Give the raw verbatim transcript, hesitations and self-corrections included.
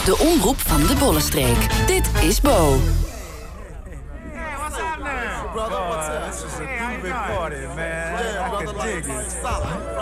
De omroep van de Bollenstreek. Dit is Bo. Hey, what's happening? Brother, what's up? This is a big party, man. I can dig it.